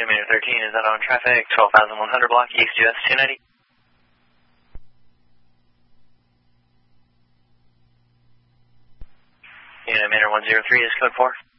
Unit 13 is out on traffic, 12,100 block, East US 290. Unit 103 is code 4.